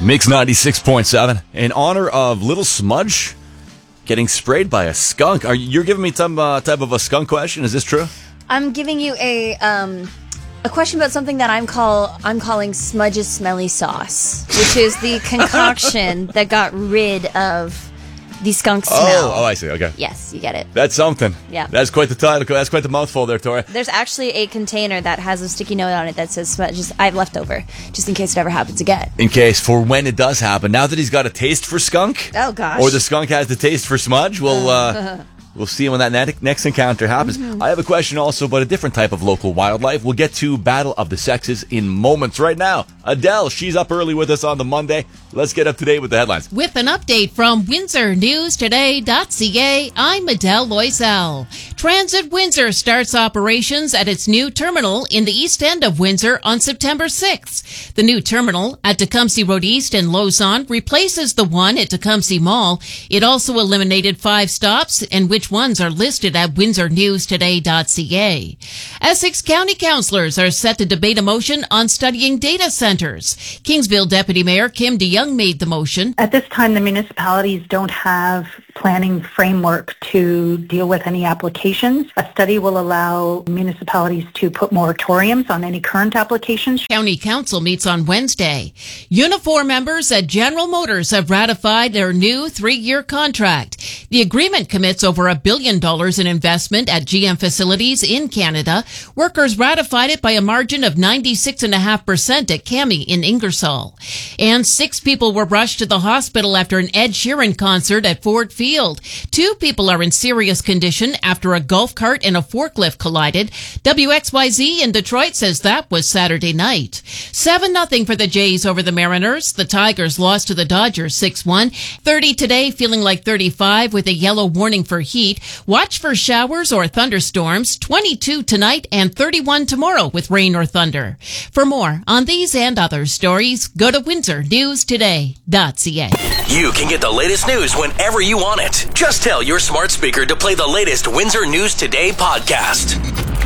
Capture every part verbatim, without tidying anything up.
Mix ninety-six point seven. In honor of Little Smudge getting sprayed by a skunk. Are you, you're giving me some uh, type of a skunk question? Is this true? I'm giving you a um, a question about something that I'm call I'm calling Smudge's smelly sauce, which is the concoction that got rid of the skunk smell. Oh, oh, I see. Okay. Yes, you get it. That's something. Yeah. That's quite the title. That's quite the mouthful there, Tori. There's actually a container that has a sticky note on it that says Smudge's. I have leftover, just in case it ever happens again. In case, for when it does happen. Now that he's got a taste for skunk. Oh, gosh. Or the skunk has the taste for Smudge, we'll, uh, we'll see when that ne- next encounter happens. Mm-hmm. I have a question also about a different type of local wildlife. We'll get to Battle of the Sexes in moments. Right now, Adele, she's up early with us on the Monday. Let's get up to date with the headlines. With an update from Windsor News Today dot C A, I'm Adele Loisel. Transit Windsor starts operations at its new terminal in the east end of Windsor on September sixth. The new terminal at Tecumseh Road East in Lausanne replaces the one at Tecumseh Mall. It also eliminated five stops, and which ones are listed at Windsor News Today dot C A. Essex County councillors are set to debate a motion on studying data centers. Kingsville Deputy Mayor Kim DeYoung made the motion. At this time, the municipalities don't have planning framework to deal with any applications. A study will allow municipalities to put moratoriums on any current applications. County Council meets on Wednesday. Unifor members at General Motors have ratified their new three-year contract. The agreement commits over a billion dollars in investment at G M facilities in Canada. Workers ratified it by a margin of ninety-six point five percent at CAMI in Ingersoll. And six people were rushed to the hospital after an Ed Sheeran concert at Ford Field. Two people are in serious condition after a golf cart and a forklift collided. W X Y Z in Detroit says that was Saturday night. seven nothing for the Jays over the Mariners. The Tigers lost to the Dodgers six one. thirty today, feeling like thirty-five with a yellow warning for heat. Watch for showers or thunderstorms. twenty-two tonight and thirty-one tomorrow with rain or thunder. For more on these and other stories, go to Windsor News Today dot C A. You can get the latest news whenever you want it. Just tell your smart speaker to play the latest Windsor News Today podcast.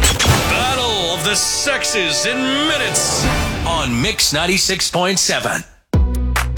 Battle of the Sexes in minutes On Mix ninety-six point seven.